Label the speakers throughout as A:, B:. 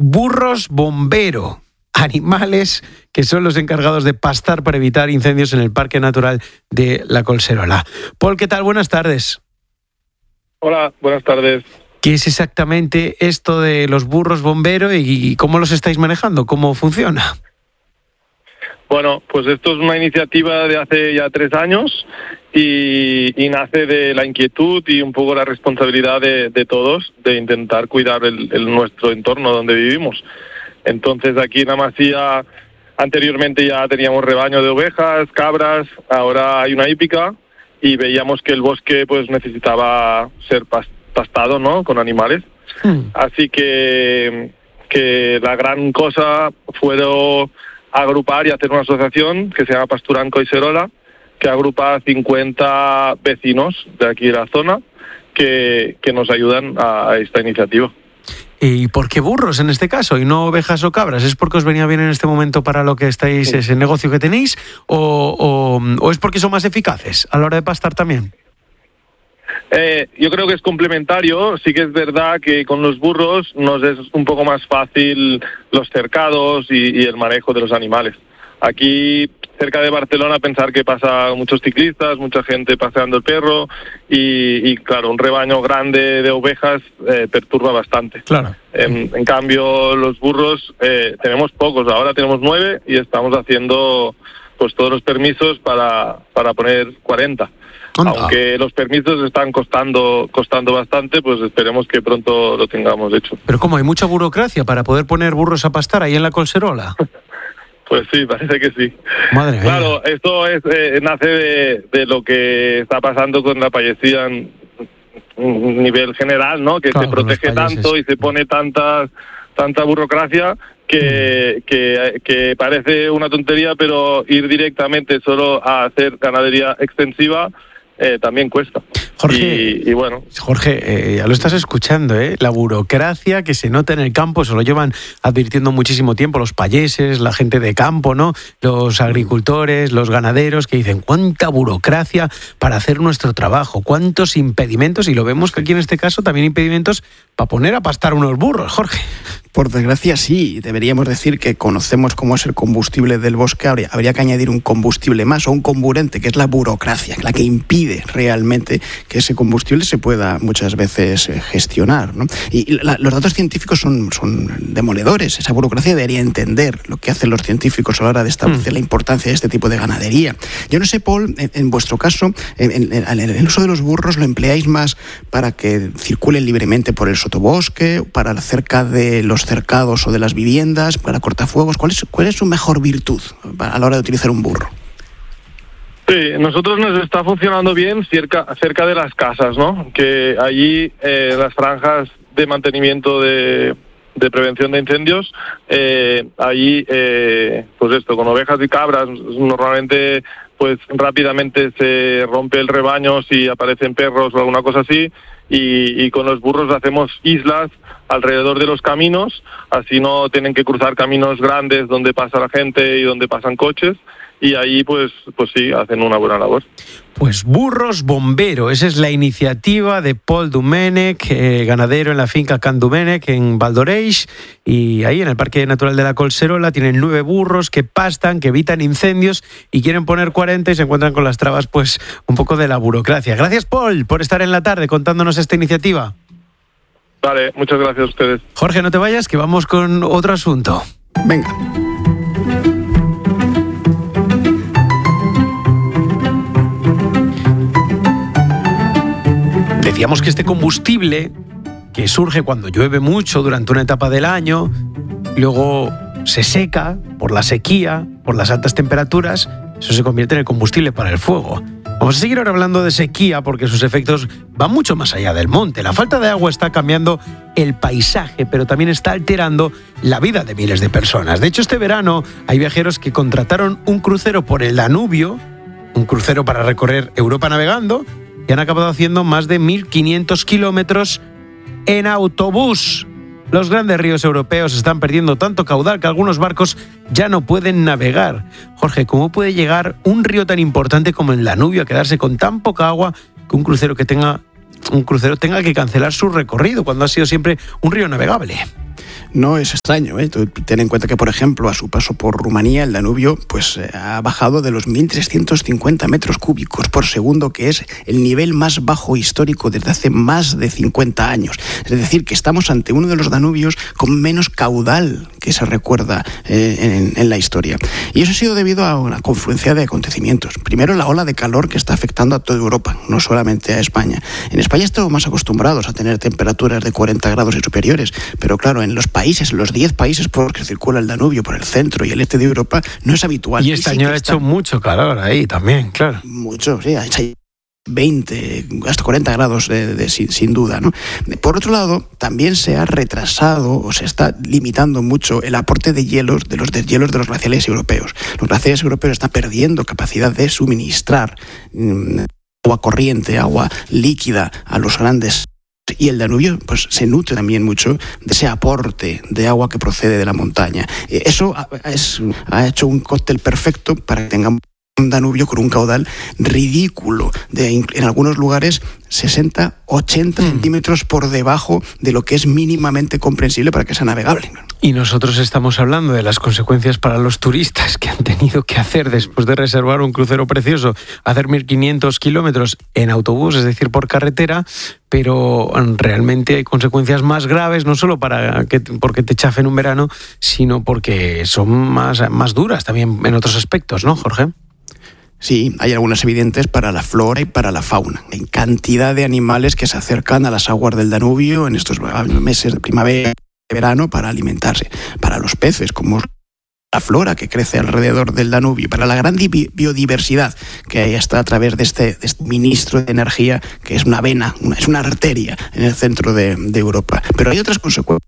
A: burros bombero, animales que son los encargados de pastar para evitar incendios en el Parque Natural de la Collserola. Paul, ¿qué tal? Buenas tardes.
B: Hola, buenas tardes.
A: ¿Qué es exactamente esto de los burros bombero y cómo los estáis manejando? ¿Cómo funciona?
B: Bueno, pues esto es una iniciativa de hace ya 3 años y nace de la inquietud y un poco la responsabilidad de todos de intentar cuidar nuestro entorno donde vivimos. Entonces aquí en la Masía anteriormente ya teníamos rebaño de ovejas, cabras, ahora hay una hípica y veíamos que el bosque pues necesitaba ser pastado, ¿no?, con animales. Así que la gran cosa fue agrupar y hacer una asociación que se llama Pasturan Collserola, que agrupa a 50 vecinos de aquí de la zona que nos ayudan a esta iniciativa.
A: ¿Y por qué burros en este caso y no ovejas o cabras? ¿Es porque os venía bien en este momento para lo que estáis, ese negocio que tenéis, o es porque son más eficaces a la hora de pastar también?
B: Yo creo que es complementario. Sí que es verdad que con los burros nos es un poco más fácil los cercados y el manejo de los animales. Aquí, cerca de Barcelona, pensar que pasa muchos ciclistas, mucha gente paseando el perro y claro, un rebaño grande de ovejas perturba bastante.
A: Claro.
B: En cambio, los burros tenemos pocos. Ahora tenemos 9 y estamos haciendo pues todos los permisos para poner 40. Aunque los permisos están costando bastante, pues esperemos que pronto lo tengamos hecho.
A: Pero ¿cómo? ¿Hay mucha burocracia para poder poner burros a pastar ahí en la Collserola?
B: Pues sí, parece que sí.
A: Madre mía.
B: Claro, esto nace de lo que está pasando con la payesía en nivel general, ¿no? Que claro, se protege tanto y se pone tanta burocracia que parece una tontería, pero ir directamente solo a hacer ganadería extensiva también cuesta.
A: Jorge,
B: y bueno.
A: Jorge, ya lo estás escuchando, ¿eh? La burocracia que se nota en el campo, se lo llevan advirtiendo muchísimo tiempo los payeses, la gente de campo, ¿no? Los agricultores, los ganaderos, que dicen cuánta burocracia para hacer nuestro trabajo, cuántos impedimentos, y lo vemos que aquí en este caso también impedimentos para poner a pastar unos burros, Jorge.
C: Por desgracia sí, deberíamos decir que conocemos cómo es el combustible del bosque, habría que añadir un combustible más o un comburente, que es la burocracia, la que impide realmente que ese combustible se pueda muchas veces gestionar, ¿no? Y los datos científicos son demoledores. Esa burocracia debería entender lo que hacen los científicos a la hora de establecer la importancia de este tipo de ganadería. Yo no sé, Paul, en vuestro caso, el uso de los burros lo empleáis más para que circulen libremente por el sotobosque, para cerca de los cercados o de las viviendas, para cortafuegos. ¿Cuál es su mejor virtud a la hora de utilizar un burro?
B: Sí, nosotros nos está funcionando bien cerca de las casas, ¿no? Que allí las franjas de mantenimiento de prevención de incendios, allí pues esto, con ovejas y cabras, normalmente pues rápidamente se rompe el rebaño si aparecen perros o alguna cosa así, y con los burros hacemos islas alrededor de los caminos, así no tienen que cruzar caminos grandes donde pasa la gente y donde pasan coches, y ahí pues sí, hacen una buena labor.
A: Pues burros bombero, esa es la iniciativa de Paul Domènech, ganadero en la finca Can Domènech en Val d'Oreix, y ahí en el Parque Natural de la Collserola tienen 9 burros que pastan, que evitan incendios, y quieren poner 40 y se encuentran con las trabas pues un poco de la burocracia. Gracias, Paul, por estar en la tarde contándonos esta iniciativa.
B: Vale, muchas gracias a ustedes.
A: Jorge, no te vayas, que vamos con otro asunto.
C: Venga.
A: Decíamos que este combustible, que surge cuando llueve mucho durante una etapa del año, luego se seca por la sequía, por las altas temperaturas, eso se convierte en el combustible para el fuego. Vamos a seguir ahora hablando de sequía porque sus efectos van mucho más allá del monte. La falta de agua está cambiando el paisaje, pero también está alterando la vida de miles de personas. De hecho, este verano hay viajeros que contrataron un crucero por el Danubio, un crucero para recorrer Europa navegando, y han acabado haciendo más de 1.500 kilómetros en autobús. Los grandes ríos europeos están perdiendo tanto caudal que algunos barcos ya no pueden navegar. Jorge, ¿cómo puede llegar un río tan importante como el Danubio a quedarse con tan poca agua que un crucero tenga que cancelar su recorrido cuando ha sido siempre un río navegable?
C: no es extraño, ¿eh? Ten en cuenta que, por ejemplo, a su paso por Rumanía, el Danubio pues ha bajado de los 1.350 metros cúbicos por segundo, que es el nivel más bajo histórico desde hace más de 50 años. Es decir, que estamos ante uno de los Danubios con menos caudal que se recuerda en la historia. Y eso ha sido debido a una confluencia de acontecimientos. Primero, la ola de calor que está afectando a toda Europa, no solamente a España. En España estamos más acostumbrados a tener temperaturas de 40 grados y superiores, pero claro, en los 10 países por los que circula el Danubio, por el centro y el este de Europa, no es habitual.
A: Y este año ha hecho mucho calor ahí también, claro.
C: Mucho, sí, ha hecho 20, hasta 40 grados sin duda, ¿no? Por otro lado, también se ha retrasado o se está limitando mucho el aporte de hielos, de los deshielos de los glaciares europeos. Los glaciares europeos están perdiendo capacidad de suministrar agua corriente, agua líquida a los grandes, y el Danubio pues se nutre también mucho de ese aporte de agua que procede de la montaña. Eso ha hecho un cóctel perfecto para que tengamos un Danubio con un caudal ridículo, en algunos lugares 60, 80 centímetros por debajo de lo que es mínimamente comprensible para que sea navegable.
A: Y nosotros estamos hablando de las consecuencias para los turistas que han tenido que hacer, después de reservar un crucero precioso, hacer 1.500 kilómetros en autobús, es decir, por carretera, pero realmente hay consecuencias más graves, no solo porque te chafen un verano, sino porque son más duras también en otros aspectos, ¿no, Jorge?
C: Sí, hay algunas evidentes para la flora y para la fauna. Hay cantidad de animales que se acercan a las aguas del Danubio en estos meses de primavera y verano para alimentarse. Para los peces, como la flora que crece alrededor del Danubio, para la gran biodiversidad que hay hasta a través de este ministro de energía, que es una vena, es una arteria en el centro de Europa. Pero hay otras consecuencias,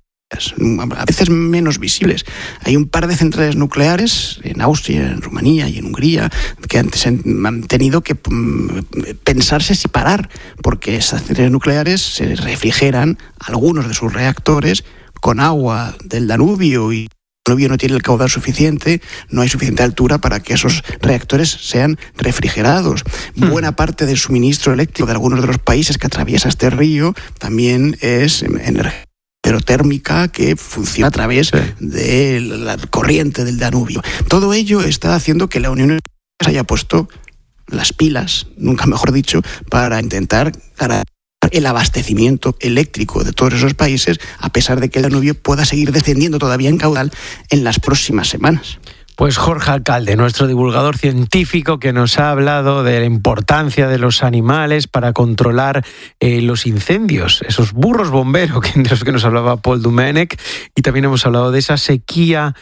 C: a veces menos visibles. Hay un par de centrales nucleares en Austria, en Rumanía y en Hungría que antes han tenido que pensarse si parar, porque esas centrales nucleares se refrigeran algunos de sus reactores con agua del Danubio, y el Danubio no tiene el caudal suficiente, no hay suficiente altura para que esos reactores sean refrigerados. Buena parte del suministro eléctrico de algunos de los países que atraviesa este río también es energía térmica que funciona a través de la corriente del Danubio. Todo ello está haciendo que la Unión Europea se haya puesto las pilas, nunca mejor dicho, para intentar garantizar el abastecimiento eléctrico de todos esos países, a pesar de que el Danubio pueda seguir descendiendo todavía en caudal en las próximas semanas.
A: Pues Jorge Alcalde, nuestro divulgador científico, que nos ha hablado de la importancia de los animales para controlar los incendios, esos burros bomberos de los que nos hablaba Paul Dumenech, y también hemos hablado de esa sequía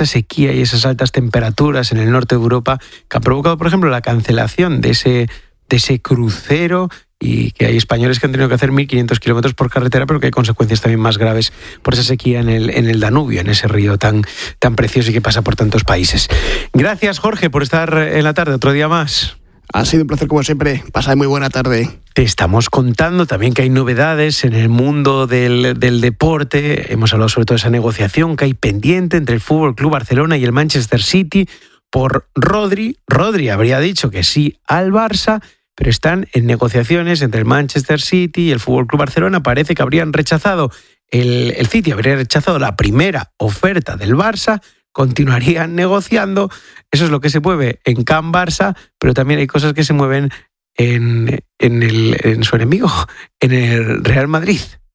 A: y esas altas temperaturas en el norte de Europa que han provocado, por ejemplo, la cancelación de ese crucero, y que hay españoles que han tenido que hacer 1.500 kilómetros por carretera, pero que hay consecuencias también más graves por esa sequía en el Danubio, en ese río tan precioso y que pasa por tantos países. Gracias, Jorge, por estar en la tarde otro día más.
C: Ha sido un placer como siempre. Pasad muy buena tarde.
A: Te estamos contando también que hay novedades en el mundo del deporte. Hemos hablado sobre todo de esa negociación que hay pendiente entre el Fútbol Club Barcelona y el Manchester City por Rodri. Rodri habría dicho que sí al Barça, pero están en negociaciones entre el Manchester City y el Fútbol Club Barcelona. Parece que habrían rechazado, el City habría rechazado la primera oferta del Barça, continuarían negociando. Eso es lo que se mueve en Can Barça, pero también hay cosas que se mueven en su enemigo, en el Real Madrid.